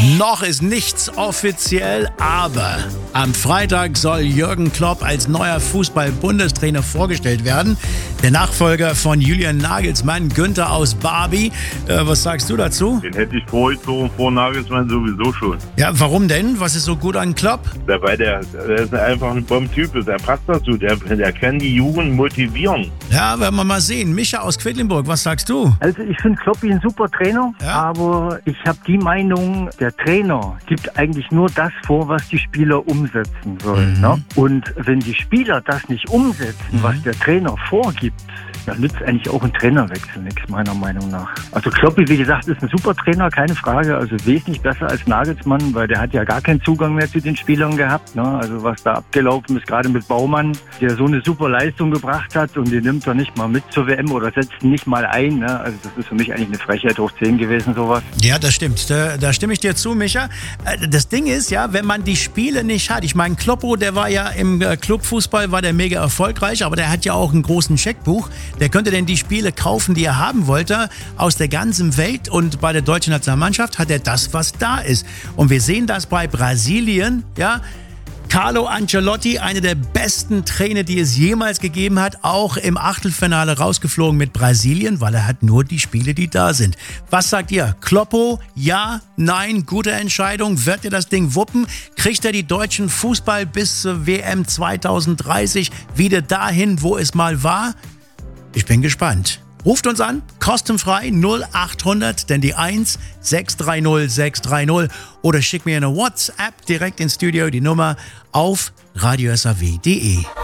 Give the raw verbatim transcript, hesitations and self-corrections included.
Noch ist nichts offiziell, aber am Freitag soll Jürgen Klopp als neuer Fußball-Bundestrainer vorgestellt werden. Der Nachfolger von Julian Nagelsmann, Günther aus Barbie. Äh, was sagst du dazu? Den hätte ich vorgezogen vor Nagelsmann sowieso schon. Ja, warum denn? Was ist so gut an Klopp? Der, weil der, der ist einfach ein Bombentyp, der passt dazu. Der, der kann die Jugend motivieren. Ja, werden wir mal sehen. Micha aus Quedlinburg, was sagst du? Also ich finde Kloppi ein super Trainer, Ja? aber ich habe die Meinung, der Trainer gibt eigentlich nur das vor, was die Spieler umsetzen sollen. Mhm. Ne? Und wenn die Spieler das nicht umsetzen, Mhm. was der Trainer vorgibt, dann nützt eigentlich auch ein Trainerwechsel nichts, meiner Meinung nach. Also Kloppi, wie gesagt, ist ein super Trainer, keine Frage. Also wesentlich besser als Nagelsmann, weil der hat ja gar keinen Zugang mehr zu den Spielern gehabt. Ne? Also was da abgelaufen ist, gerade mit Baumann, der so eine super Leistung gebracht hat und den nimmt er nicht mal mit zur W M oder setzt ihn nicht mal ein. Ne? Also das ist für mich eigentlich eine Frechheit hoch zehn gewesen, sowas. Ja, das stimmt. Da, da stimme ich dir zu, Micha. Äh, Das Ding ist ja, wenn man die Spiele nicht hat. Ich meine, Kloppo, der war ja im äh, Clubfußball, war der mega erfolgreich, aber der hat ja auch einen großen Scheckbuch. Der könnte denn die Spiele kaufen, die er haben wollte, aus der ganzen Welt. Und bei der deutschen Nationalmannschaft hat er das, was da ist. Und wir sehen das bei Brasilien, ja. Carlo Ancelotti, einer der besten Trainer, die es jemals gegeben hat, auch im Achtelfinale rausgeflogen mit Brasilien, weil er hat nur die Spiele, die da sind. Was sagt ihr? Kloppo, ja, nein, gute Entscheidung. Wird er das Ding wuppen? Kriegt er die deutschen Fußball bis zur W M zwanzig dreißig wieder dahin, wo es mal war? Ich bin gespannt. Ruft uns an, kostenfrei null acht hundert, denn die eins sechs drei null sechs drei null oder schickt mir eine WhatsApp direkt ins Studio, die Nummer auf radio s a w punkt d e.